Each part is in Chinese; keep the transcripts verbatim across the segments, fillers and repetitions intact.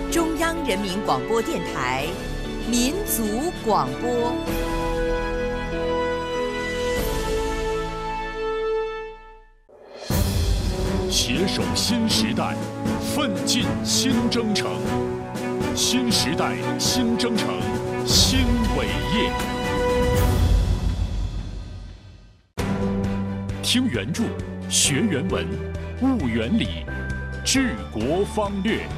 中央人民广播电台民族广播。 携手新时代，奋进新征程。新时代新征程，新伟业。听原著，学原文，悟原理，治国方略。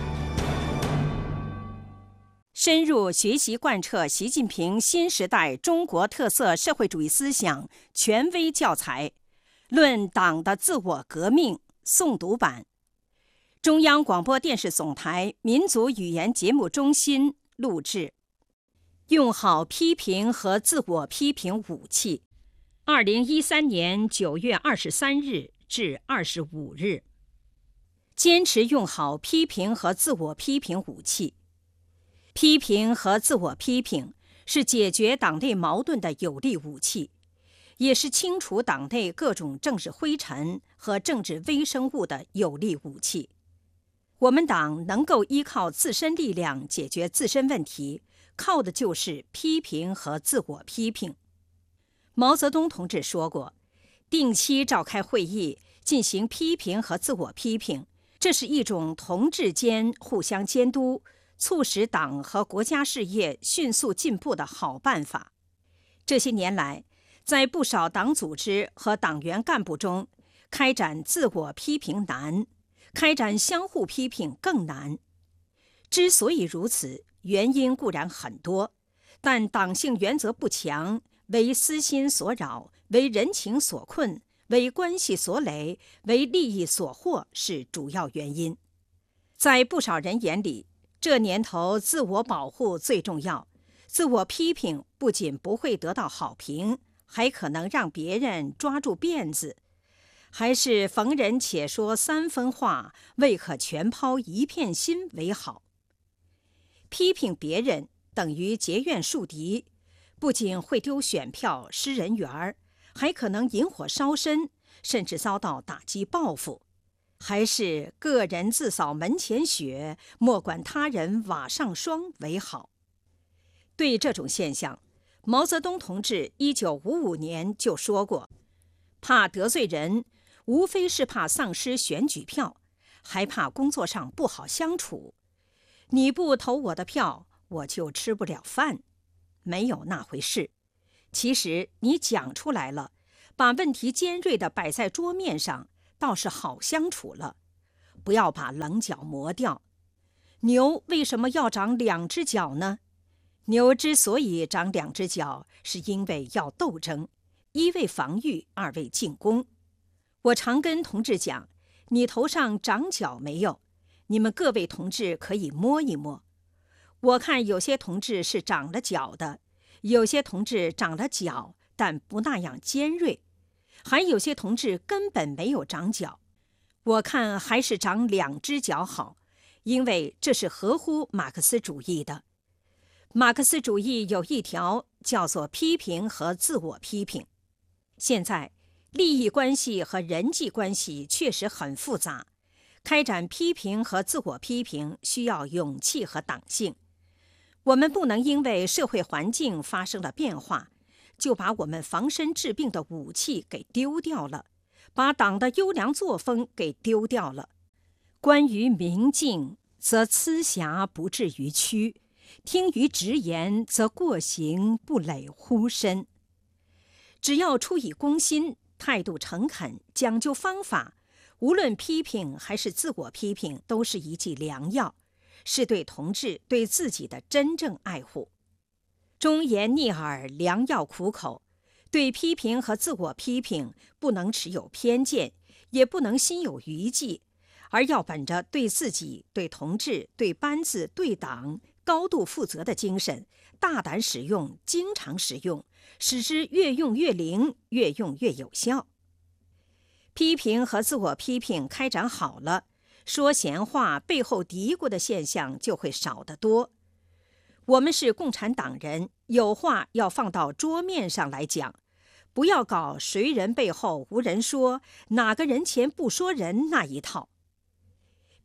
深入学习贯彻习近平新时代中国特色社会主义思想权威教材，论党的自我革命诵读版，中央广播电视总台民族语言节目中心录制。用好批评和自我批评武器。二零一三年九月二十三日至二十五日。坚持用好批评和自我批评武器。批评和自我批评是解决党内矛盾的有力武器，也是清除党内各种政治灰尘和政治微生物的有力武器。我们党能够依靠自身力量解决自身问题，靠的就是批评和自我批评。毛泽东同志说过，定期召开会议，进行批评和自我批评，这是一种同志间互相监督，促使党和国家事业迅速进步的好办法。这些年来，在不少党组织和党员干部中，开展自我批评难，开展相互批评更难。之所以如此，原因固然很多，但党性原则不强，为私心所扰，为人情所困，为关系所累，为利益所惑是主要原因。在不少人眼里，这年头自我保护最重要，自我批评不仅不会得到好评，还可能让别人抓住辫子，还是逢人且说三分话，未可全抛一片心为好。批评别人等于结怨树敌，不仅会丢选票失人缘，还可能引火烧身，甚至遭到打击报复。还是个人自扫门前雪，莫管他人瓦上霜为好。对这种现象，毛泽东同志一九五五年就说过，怕得罪人，无非是怕丧失选举票，还怕工作上不好相处。你不投我的票，我就吃不了饭。没有那回事。其实你讲出来了，把问题尖锐地摆在桌面上，倒是好相处了。不要把棱角磨掉。牛为什么要长两只脚呢？牛之所以长两只脚，是因为要斗争，一为防御，二为进攻。我常跟同志讲，你头上长角没有？你们各位同志可以摸一摸。我看有些同志是长了角的，有些同志长了角，但不那样尖锐，还有些同志根本没有长角。我看还是长两只脚好，因为这是合乎马克思主义的。马克思主义有一条叫做批评和自我批评。现在利益关系和人际关系确实很复杂，开展批评和自我批评需要勇气和党性。我们不能因为社会环境发生了变化，就把我们防身治病的武器给丢掉了，把党的优良作风给丢掉了。关于明镜，则疵瑕不至于屈；听于直言，则过行不累乎身。只要出于公心，态度诚恳，讲究方法，无论批评还是自我批评，都是一剂良药，是对同志对自己的真正爱护。忠言逆耳，良药苦口。对批评和自我批评不能持有偏见，也不能心有余悸，而要本着对自己、对同志、对班子、对党高度负责的精神，大胆使用，经常使用，使之越用越灵，越用越有效。批评和自我批评开展好了，说闲话背后嘀咕的现象就会少得多。我们是共产党人，有话要放到桌面上来讲，不要搞谁人背后无人说，哪个人前不说人那一套。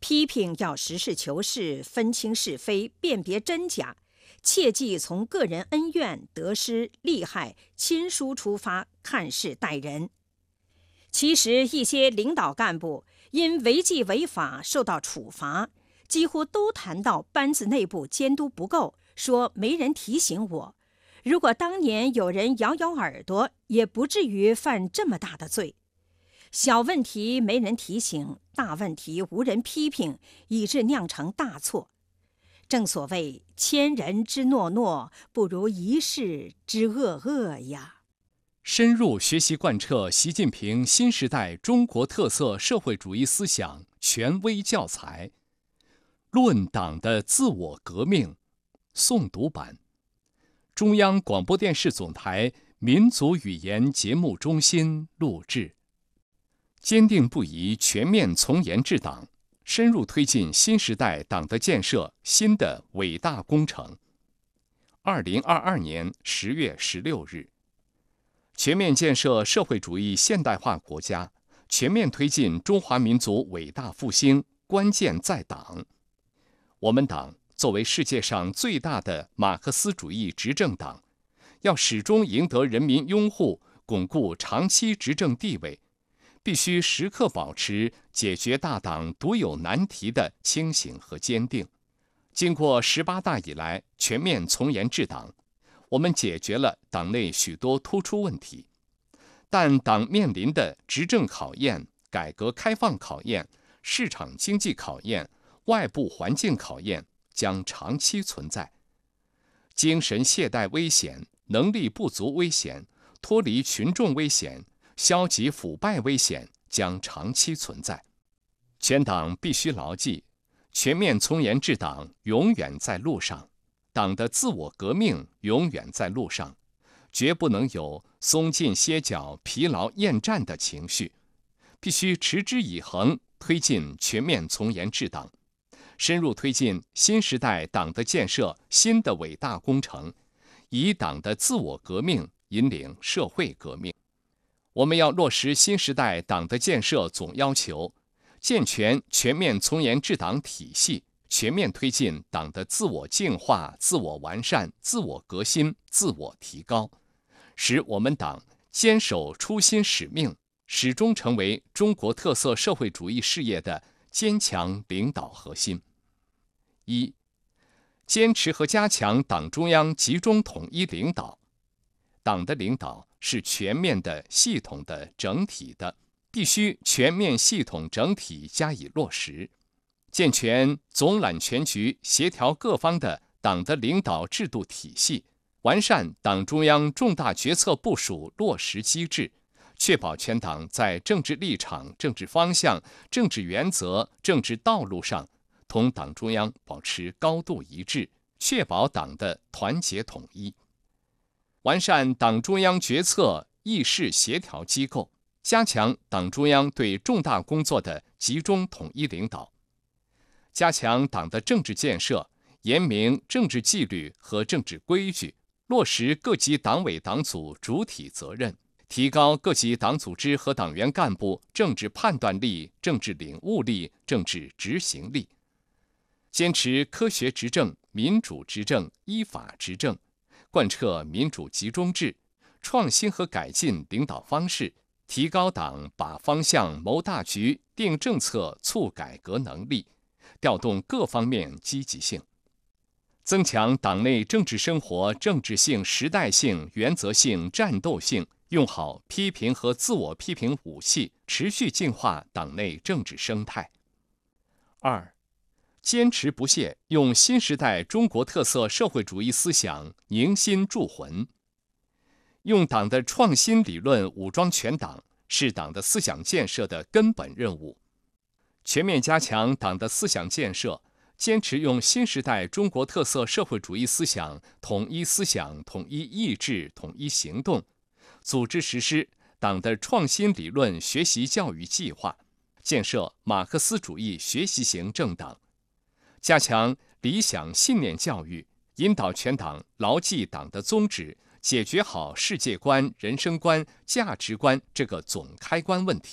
批评要实事求是，分清是非，辨别真假，切忌从个人恩怨、得失、利害、亲疏出发看事待人。其实，一些领导干部因违纪违法受到处罚，几乎都谈到班子内部监督不够，说没人提醒我。如果当年有人摇摇耳朵，也不至于犯这么大的罪。小问题没人提醒，大问题无人批评，以致酿成大错。正所谓千人之诺诺，不如一世之恶恶呀。 深入学习贯彻习近平新时代中国特色社会主义思想权威教材，论党的自我革命诵读版，中央广播电视总台民族语言节目中心录制。坚定不移全面从严治党，深入推进新时代党的建设新的伟大工程。二零二二年十月十六日，全面建设社会主义现代化国家，全面推进中华民族伟大复兴，关键在党。我们党作为世界上最大的马克思主义执政党，要始终赢得人民拥护，巩固长期执政地位，必须时刻保持解决大党独有难题的清醒和坚定。经过十八大以来全面从严治党，我们解决了党内许多突出问题，但党面临的执政考验、改革开放考验、市场经济考验、外部环境考验将长期存在。精神懈怠危险、能力不足危险、脱离群众危险、消极腐败危险将长期存在。全党必须牢记，全面从严治党永远在路上，党的自我革命永远在路上，绝不能有松劲歇脚、疲劳厌战的情绪，必须持之以恒推进全面从严治党，深入推进新时代党的建设新的伟大工程，以党的自我革命引领社会革命。我们要落实新时代党的建设总要求，健全全面从严治党体系，全面推进党的自我净化、自我完善、自我革新、自我提高，使我们党坚守初心使命，始终成为中国特色社会主义事业的坚强领导核心。一、坚持和加强党中央集中统一领导。党的领导是全面的、系统的、整体的，必须全面、系统、整体加以落实，健全总揽全局、协调各方的党的领导制度体系，完善党中央重大决策部署落实机制，确保全党在政治立场、政治方向、政治原则、政治道路上同党中央保持高度一致，确保党的团结统一。完善党中央决策议事协调机构，加强党中央对重大工作的集中统一领导，加强党的政治建设，严明政治纪律和政治规矩，落实各级党委党组主体责任，提高各级党组织和党员干部政治判断力、政治领悟力、政治执行力，坚持科学执政、民主执政、依法执政，贯彻民主集中制，创新和改进领导方式，提高党把方向、谋大局、定政策、促改革能力，调动各方面积极性，增强党内政治生活政治性、时代性、原则性、战斗性，用好批评和自我批评武器，持续净化党内政治生态。二、坚持不懈用新时代中国特色社会主义思想凝心铸魂，用党的创新理论武装全党，是党的思想建设的根本任务。全面加强党的思想建设，坚持用新时代中国特色社会主义思想统一思想、统一意志、统一行动，组织实施党的创新理论学习教育计划，建设马克思主义学习型政党，加强理想信念教育，引导全党牢记党的宗旨，解决好世界观、人生观、价值观这个总开关问题，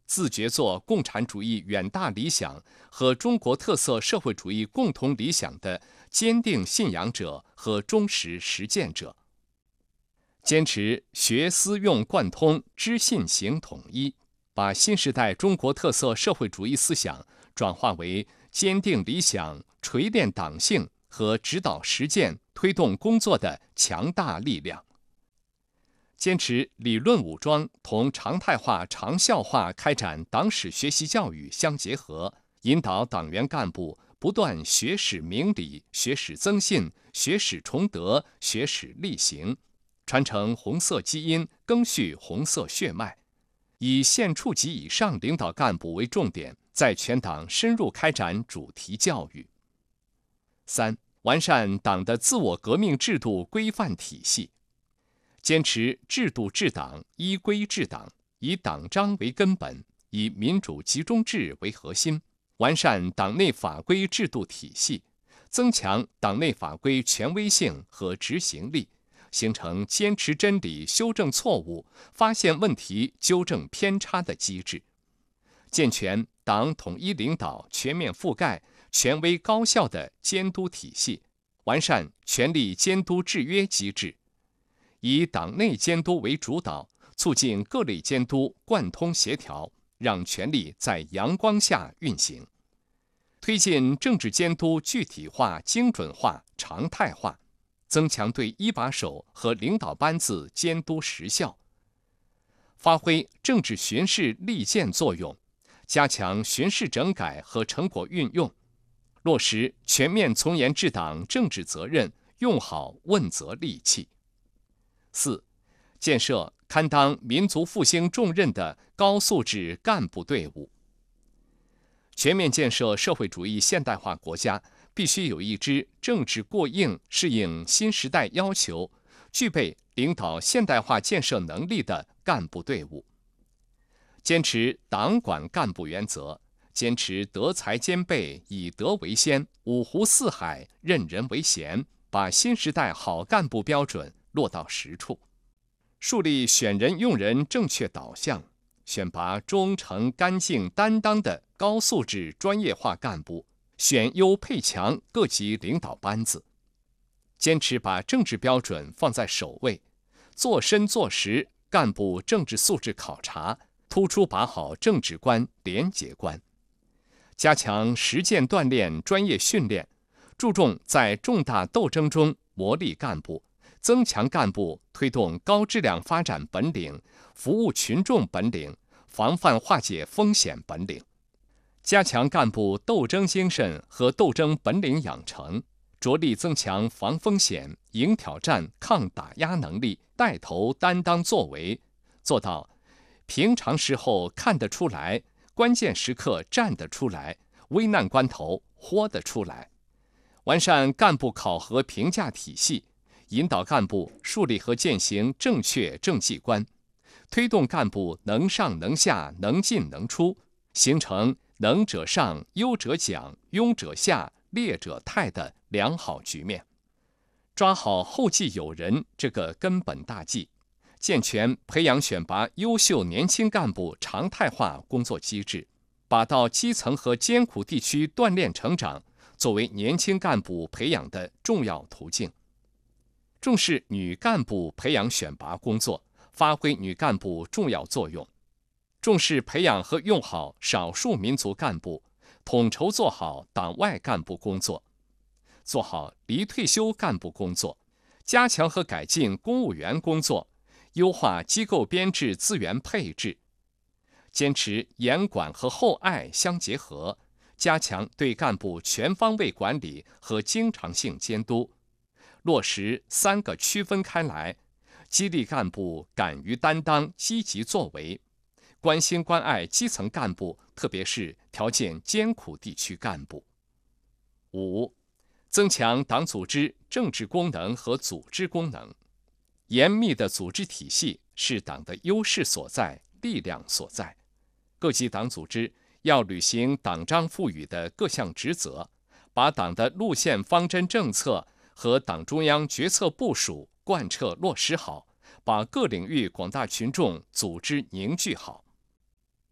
自觉做共产主义远大理想和中国特色社会主义共同理想的坚定信仰者和忠实实践者。坚持学思用贯通、知信行统一，把新时代中国特色社会主义思想转化为坚定理想、锤炼党性和指导实践、推动工作的强大力量。坚持理论武装同常态化、长效化开展党史学习教育相结合，引导党员干部不断学史明理、学史增信、学史崇德、学史力行，传承红色基因，赓续红色血脉，以县处级以上领导干部为重点，在全党深入开展主题教育。三、完善党的自我革命制度规范体系。坚持制度治党、依规治党，以党章为根本，以民主集中制为核心，完善党内法规制度体系，增强党内法规权威性和执行力，形成坚持真理、修正错误、发现问题、纠正偏差的机制，健全党统一领导、全面覆盖、权威高效的监督体系，完善权力监督制约机制，以党内监督为主导，促进各类监督贯通协调，让权力在阳光下运行。推进政治监督具体化、精准化、常态化，增强对一把手和领导班子监督实效。发挥政治巡视利剑作用，加强巡视整改和成果运用，落实全面从严治党政治责任，用好问责利器。四、建设堪当民族复兴重任的高素质干部队伍。全面建设社会主义现代化国家，必须有一支政治过硬、适应新时代要求、具备领导现代化建设能力的干部队伍。坚持党管干部原则，坚持德才兼备、以德为先、五湖四海任人为贤，把新时代好干部标准落到实处，树立选人用人正确导向，选拔忠诚、干净、担当的高素质专业化干部，选优配强各级领导班子。坚持把政治标准放在首位，做深做实干部政治素质考察，突出把好政治观、廉洁观。加强实践锻炼、专业训练，注重在重大斗争中磨砺干部，增强干部推动高质量发展本领、服务群众本领、防范化解风险本领，加强干部斗争精神和斗争本领养成，着力增强防风险、迎挑战、抗打压能力，带头担当作为，做到平常时候看得出来，关键时刻站得出来，危难关头豁得出来。完善干部考核评价体系，引导干部树立和践行正确政绩观，推动干部能上能下、能进能出，形成能者上、优者奖、庸者下、劣者汰的良好局面。抓好后继有人这个根本大计，健全培养选拔优秀年轻干部常态化工作机制，把到基层和艰苦地区锻炼成长作为年轻干部培养的重要途径。重视女干部培养选拔工作，发挥女干部重要作用。重视培养和用好少数民族干部，统筹做好党外干部工作，做好离退休干部工作，加强和改进公务员工作，优化机构编制资源配置，坚持严管和厚爱相结合，加强对干部全方位管理和经常性监督，落实三个区分开来，激励干部敢于担当、积极作为，关心关爱基层干部，特别是条件艰苦地区干部。五、增强党组织政治功能和组织功能。严密的组织体系是党的优势所在、力量所在。各级党组织要履行党章赋予的各项职责，把党的路线方针政策和党中央决策部署贯彻落实好，把各领域广大群众组织凝聚好。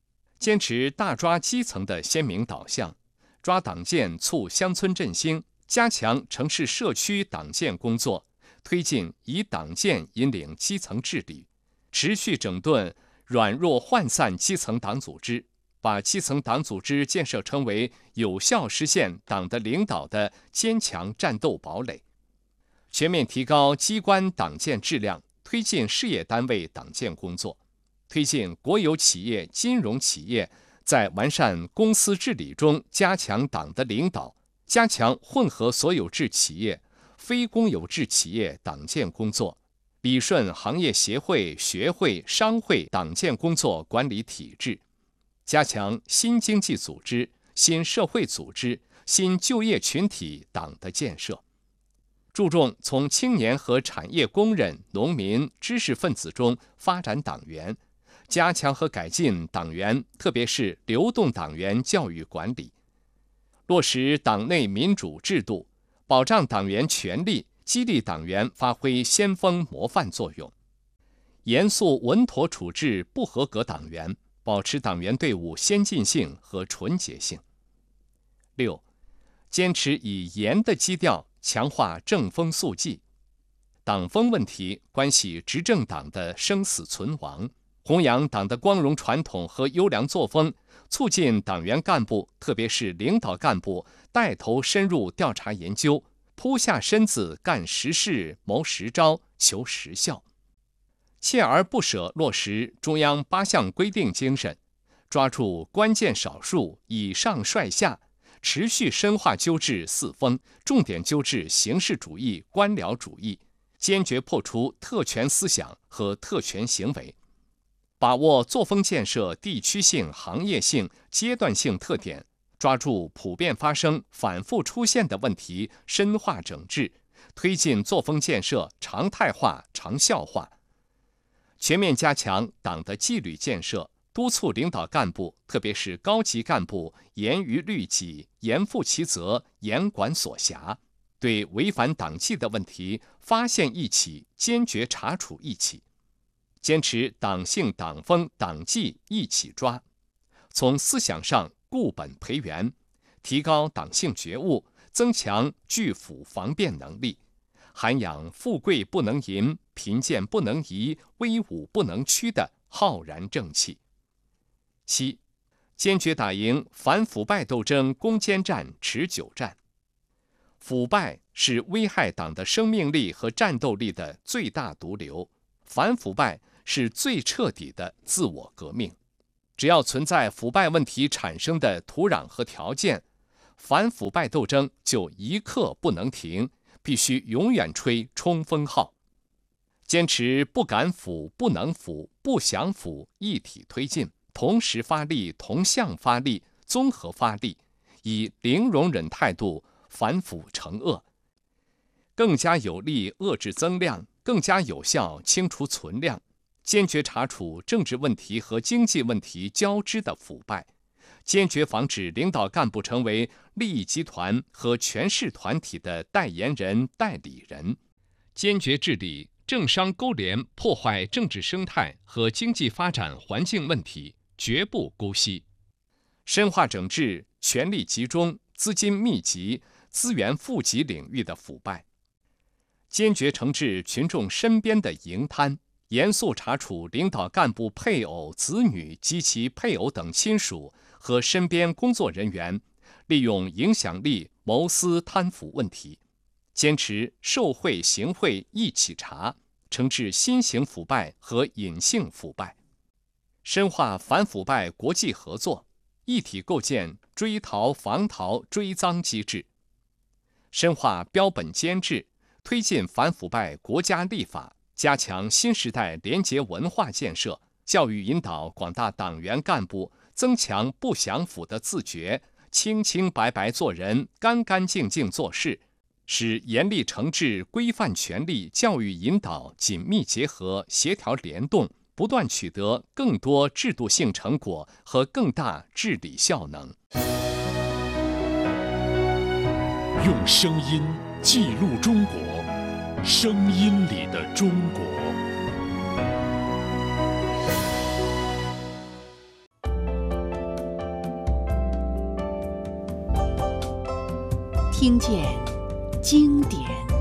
坚持大抓基层的鲜明导向，抓党建促乡村振兴，加强城市社区党建工作，推进以党建引领基层治理，持续整顿软弱涣散基层党组织，把基层党组织建设成为有效实现党的领导的坚强战斗堡垒，全面提高机关党建质量，推进事业单位党建工作，推进国有企业、金融企业在完善公司治理中加强党的领导，加强混合所有制企业、非公有制企业党建工作，理顺行业协会、学会、商会党建工作管理体制，加强新经济组织、新社会组织、新就业群体党的建设，注重从青年和产业工人、农民、知识分子中发展党员，加强和改进党员，特别是流动党员教育管理，落实党内民主制度，保障党员权利，激励党员发挥先锋模范作用，严肃稳妥处置不合格党员，保持党员队伍先进性和纯洁性。六，坚持以严的基调强化正风肃纪。党风问题关系执政党的生死存亡，弘扬党的光荣传统和优良作风，促进党员干部，特别是领导干部带头深入调查研究，扑下身子干实事、谋实招、求实效，锲而不舍落实中央八项规定精神，抓住关键少数，以上率下，持续深化纠治四风，重点纠治形式主义、官僚主义，坚决破除特权思想和特权行为，把握作风建设地区性、行业性、阶段性特点，抓住普遍发生、反复出现的问题，深化整治，推进作风建设常态化、长效化，全面加强党的纪律建设，督促领导干部，特别是高级干部，严于律己，严负其责，严管所辖，对违反党纪的问题发现一起，坚决查处一起，坚持党性、党风、党纪一起抓，从思想上固本培元，提高党性觉悟，增强拒腐防变能力，涵养富贵不能淫、贫贱不能移、威武不能屈的浩然正气。七，坚决打赢反腐败斗争攻坚战、持久战。腐败是危害党的生命力和战斗力的最大毒瘤，反腐败是最彻底的自我革命。只要存在腐败问题产生的土壤和条件，反腐败斗争就一刻不能停，必须永远吹冲锋号。坚持不敢腐、不能腐、不想腐一体推进，同时发力、同向发力、综合发力，以零容忍态度反腐惩恶，更加有力遏制增量，更加有效清除存量，坚决查处政治问题和经济问题交织的腐败，坚决防止领导干部成为利益集团和权势团体的代言人、代理人，坚决治理政商勾连破坏政治生态和经济发展环境问题，绝不姑息。深化整治权力集中、资金密集、资源富集领域的腐败，坚决惩治群众身边的营贪，严肃查处领导干部配偶、子女及其配偶等亲属和身边工作人员利用影响力谋私贪腐问题，坚持受贿行贿一起查，惩治新型腐败和隐性腐败，深化反腐败国际合作，一体构建追逃防逃追赃机制，深化标本监制，推进反腐败国家立法，加强新时代廉洁文化建设，教育引导广大党员干部增强不享腐的自觉，清清白白做人，干干净净做事，使严厉惩治、规范权力、教育引导紧密结合、协调联动，不断取得更多制度性成果和更大治理效能。 用声音记录中国，声音里的中国。 听见经典。